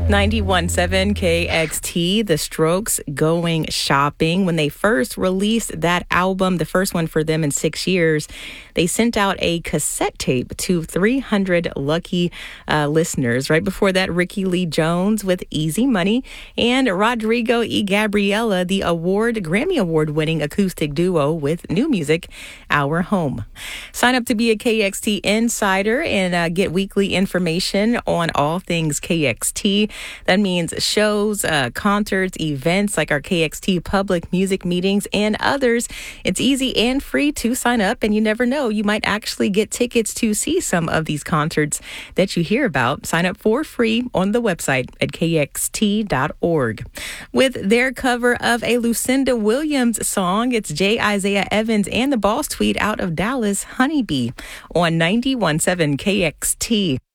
91.7 KXT, The Strokes Going Shopping. When they first released that album, the first one for them in 6 years, they sent out a cassette tape to 300 lucky listeners. Right before that, Ricky Lee Jones with Easy Money and Rodrigo y Gabriela, the Grammy Award-winning acoustic duo with new music, Our Home. Sign up to be a KXT insider and get weekly information on all things KXT. That means shows, concerts, events like our KXT public music meetings and others. It's easy and free to sign up, and you never know, you might actually get tickets to see some of these concerts that you hear about. Sign up for free on the website at kxt.org. With their cover of a Lucinda Williams song, it's J. Isaiah Evans and the Boss Tweed out of Dallas, Honeybee, on 91.7 KXT.